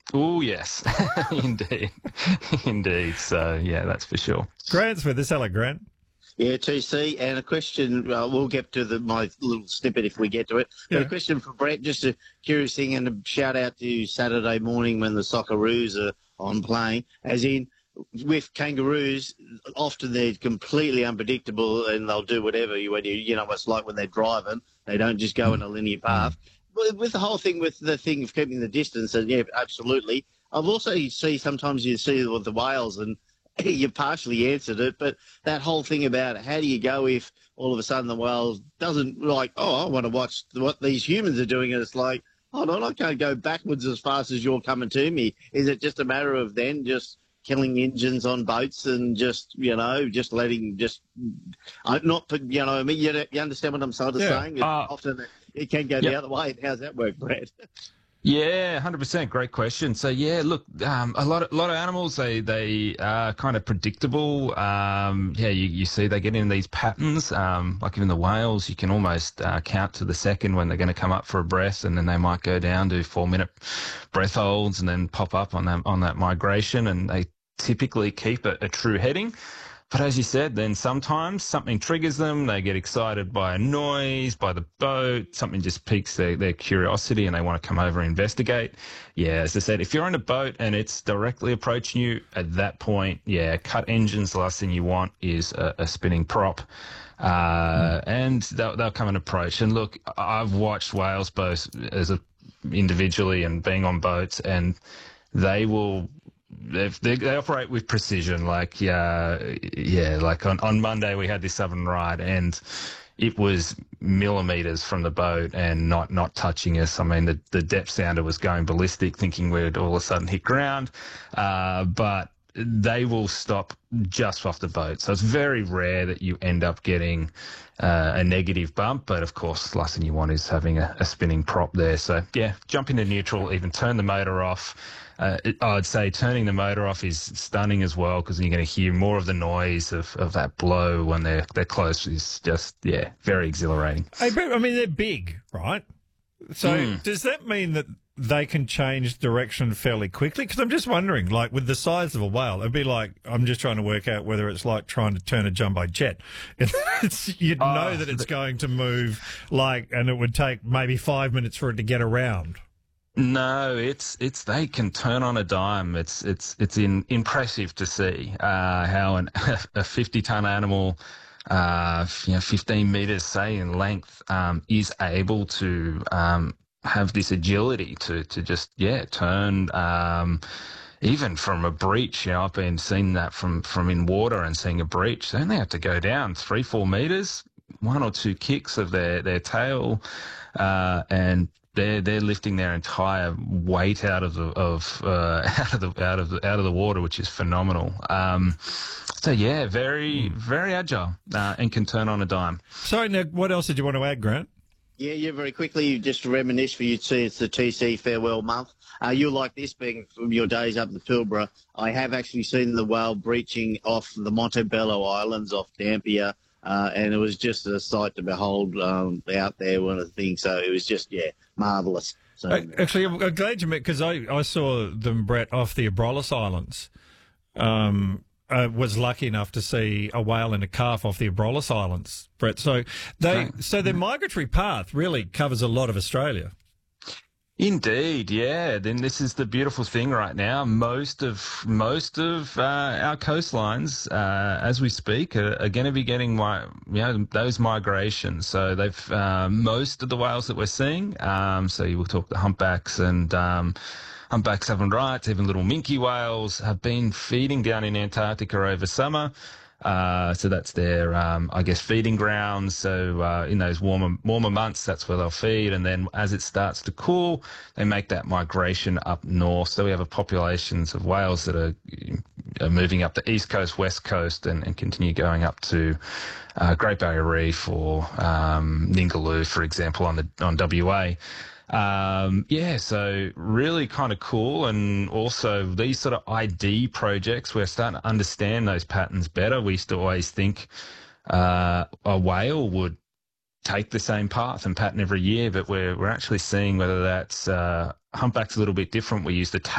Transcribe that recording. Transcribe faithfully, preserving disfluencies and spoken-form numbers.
Oh, yes, indeed, indeed. So, yeah, that's for sure. Grant's with us. Hello, Grant. Yeah, T C, and a question. Uh, we'll get to the, my little snippet if we get to it. But Yeah. a question for Brett, just a curious thing, and a shout out to you Saturday morning when the Socceroos are on playing. As in, with kangaroos, often they're completely unpredictable and they'll do whatever. You, when you, you know, what it's like when they're driving, they don't just go in a linear path. With, with the whole thing, with the thing of keeping the distance, and yeah, absolutely. I've also see sometimes you see with the whales and. You partially answered it, but that whole thing about how do you go if all of a sudden the whale doesn't like, oh, I want to watch what these humans are doing, and it's like, hold on, I can't go backwards as fast as you're coming to me. Is it just a matter of then just killing engines on boats and just, you know, just letting just uh, not put, you know, I mean, you, you understand what I'm sort of Yeah. saying? It, Uh, often it, it can go yep. the other way. How's that work, Brad? Yeah, one hundred percent. Great question. So yeah, look, um, a lot of, a lot of animals, they, they are kind of predictable. Um, yeah, you, you see they get in these patterns. Um, like even the whales, you can almost uh, count to the second when they're going to come up for a breath, and then they might go down, do four minute breath holds, and then pop up on that on that migration, and they typically keep a, a true heading. But as you said, then sometimes something triggers them. They get excited by a noise, by the boat. Something just piques their, their curiosity and they want to come over and investigate. Yeah, as I said, if you're on a boat and it's directly approaching you at that point, yeah, cut engines. The last thing you want is a, a spinning prop. Uh, and they'll, they'll come and approach. And look, I've watched whales both as a, individually and being on boats, and they will... They, they operate with precision. Like, yeah, yeah. Like on, on Monday we had this southern ride, and it was millimeters from the boat and not not touching us. I mean, the the depth sounder was going ballistic, thinking we'd all of a sudden hit ground. Uh, but they will stop just off the boat. So it's very rare that you end up getting uh, a negative bump. But of course, the last thing you want is having a, a spinning prop there. So yeah, jump into neutral, even turn the motor off. Uh, it, I'd say turning the motor off is stunning as well, because you're going to hear more of the noise of, of that blow when they're they're close. Is just, yeah, very exhilarating. Hey, but, I mean, they're big, right? So Mm. does that mean that they can change direction fairly quickly? Because I'm just wondering, like with the size of a whale, it'd be like, I'm just trying to work out whether it's like trying to turn a jumbo jet. It's, you'd Oh, know that it's going to move like, and it would take maybe five minutes for it to get around. No, it's it's they can turn on a dime. It's it's it's in, impressive to see uh, how an, a fifty ton animal, uh, you know, fifteen meters say in length, um, is able to um, have this agility to to just yeah turn. Um, even from a breach, you know, I've been seeing that from from in water and seeing a breach. They only have to go down three four meters, one or two kicks of their their tail, uh, and They're they're lifting their entire weight out of the of uh, out of the out of the out of the water, which is phenomenal. Um, so yeah, very very agile uh, and can turn on a dime. So now, what else did you want to add, Grant? Yeah, yeah, very quickly, just to reminisce for you to see it's the T C farewell month. Uh, you'll like this, being from your days up the Pilbara. I have actually seen the whale breaching off the Montebello Islands off Dampier, uh, and it was just a sight to behold um, out there, one of the things. So it was just, yeah, marvellous. So, Uh, Actually, I'm I'm glad you met, because I, I saw them, Brett, off the Abrolhos Islands. Um, I was lucky enough to see a whale and a calf off the Abrolhos Islands, Brett. So they, Right. so their migratory path really covers a lot of Australia. Indeed, yeah. Then this is the beautiful thing right now. Most of most of uh, our coastlines, uh, as we speak, are, are going to be getting my, you know, those migrations. So they've uh, most of the whales that we're seeing. Um, so you will talk the humpbacks and um, humpback southern rights, even little minke whales have been feeding down in Antarctica over summer. Uh, so that's their, um, I guess, feeding grounds. So uh, in those warmer warmer months, that's where they'll feed. And then as it starts to cool, they make that migration up north. So we have a populations of whales that are, are moving up the east coast, west coast, and, and continue going up to uh, Great Barrier Reef or um, Ningaloo, for example, on the on W A. Um, yeah, so really kind of cool. And also these sort of I D projects, we're starting to understand those patterns better. We used to always think uh, a whale would take the same path and pattern every year, but we're, we're actually seeing whether that's uh, humpback's a little bit different. We use the